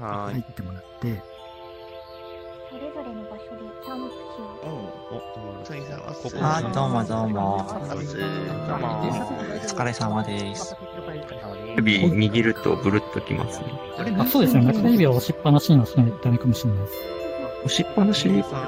入ってもらって。 それぞれの場所でキャンプ中。 どうもどうも。お疲れ様です。 指握るとブルッときますね。 そうですね。中指は押しっぱなしの人ダメかもしれないです。 押しっぱなし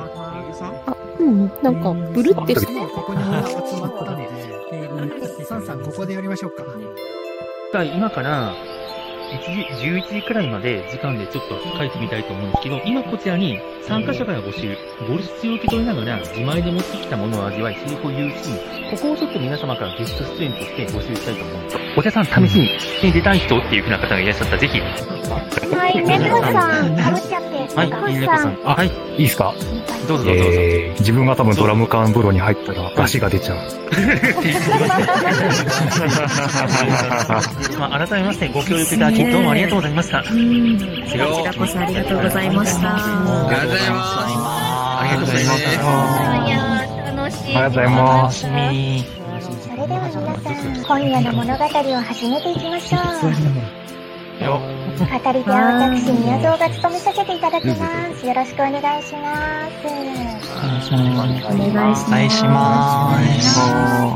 なんか、ブルってして。 ここに集まったので、サンさんここでやりましょうか。 今から、11時くらいまで時間でちょっと書いてみたいと思うんですけど、今こちらに参加者から募集、ボルシチを受け取りながら自前で持ってきたものを味わい、セリフを言うし、ここをちょっと皆様からゲスト出演として募集したいと思うんです。お茶さん、試しに出たい人っていう風な方がいらっしゃったら、ぜひ。 はい、猫さん、かぶっちゃって。 はい、猫さん。 はい。いいですか？ どうぞどうぞ。 自分が多分ドラム缶風呂に入ったら足が出ちゃう。 改めましてご協力いただきどうもありがとうございました。 こちらこそありがとうございました。 ありがとうございます。 ありがとうございます。 いや楽しい。 ありがとうございます。 それでは皆さん、今夜の物語を始めていきましょう。語り手は私、宮蔵が務めさせていただきます。よろしくお願いします。 お願いします。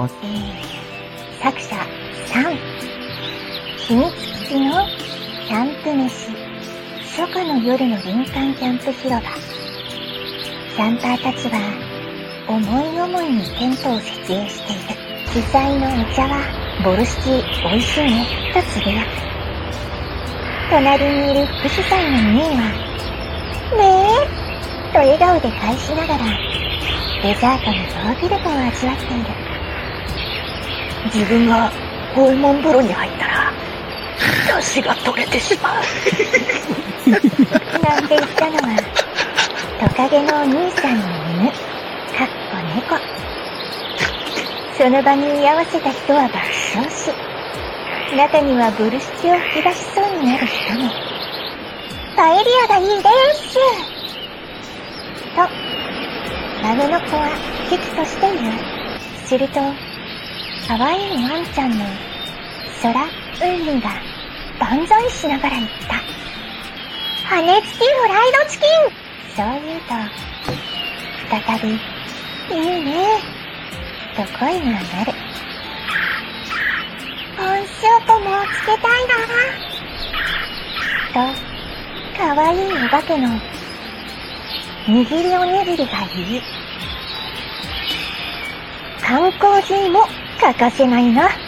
作者3、秘密基地のキャンプ飯、初夏の夜の林間キャンプ広場。キャンパーたちは思い思いにテントを設営している。主催のお茶はボルシチ美味しいねとつぶやく。隣にいる副主催のミーはねえと笑顔で返しながらデザートのヨーグルトを味わっている。自分が訪問風呂に入ったら出汁が取れてしまうなんて言ったのはトカゲのお兄さんの犬かっこ猫。その場に居合わせた人は爆笑し、中にはブルシチを吹き出しそうになる人も。パエリアがいいですとラグの子は喜々としている。すると可愛いワンちゃんのソラ・ウンミが万歳しながら言った。羽根付きフライドチキン。そう言うと再びいいねと声が上がる。コンショートもつけたいなとかわいいお化けの握りおにぎりが言う。缶コーヒーも欠かせないな。